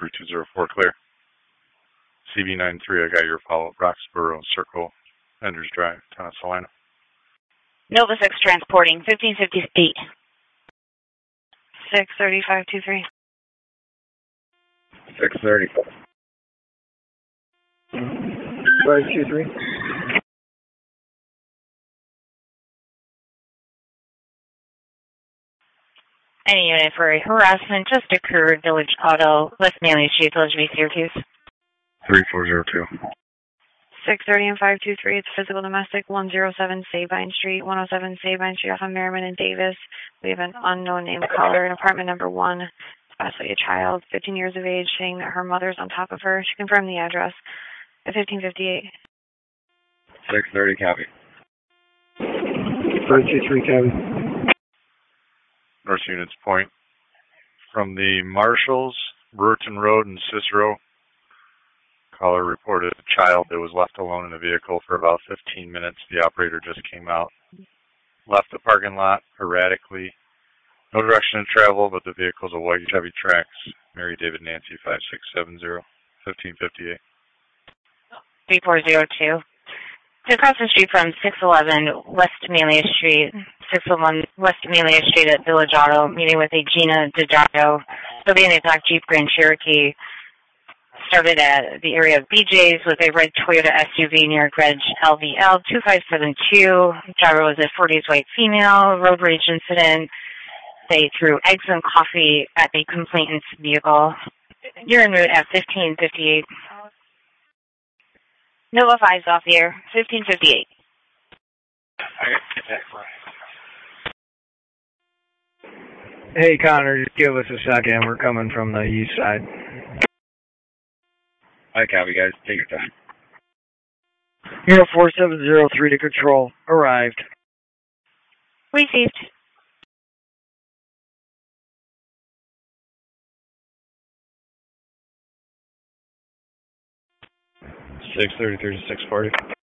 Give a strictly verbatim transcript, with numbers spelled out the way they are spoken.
three two zero four, clear. C B nine three, I got your follow-up. Roxborough Circle, Enders Drive, Town Salina. Nova six transporting, fifteen fifty-eight. six thirty, five two three. six thirty. five two three. Any unit for harassment just occurred, Village Auto, West Manley Street, Village B, Syracuse. three four zero two. six thirty and five two three, it's physical domestic, one oh seven Sabine Street, one oh seven Sabine Street off of Merriman and Davis. We have an unknown name caller in apartment number one. It's possibly a child, fifteen years of age, saying that her mother's on top of her. She confirmed the address at fifteen fifty-eight. six thirty, copy. five two three, copy. North Units Point. From the Marshalls, Brewerton Road and Cicero, caller reported a child that was left alone in a vehicle for about fifteen minutes. The operator just came out, left the parking lot erratically. No direction to travel, but the vehicle's a white Chevy Trax. Mary David Nancy five six seven zero, fifteen fifty-eight. three four zero two. It's across the street from six eleven West Amelia Street, six eleven West Amelia Street at Village Auto, meeting with a Gina DiGiorgio. There'll be an black Jeep Grand Cherokee. Started at the area of B J's with a red Toyota S U V near Greg L V L two five seven two. Driver was a forties white female. Road rage incident. They threw eggs and coffee at the complainant's vehicle. You're en route at fifteen fifty-eight. Nova five's off the air, fifteen fifty-eight. Hey, Connor, just give us a second. We're coming from the east side. All right, copy, guys. Take your time. Hero four seven zero three to control. Arrived. Received. six thirty, thirty-six forty.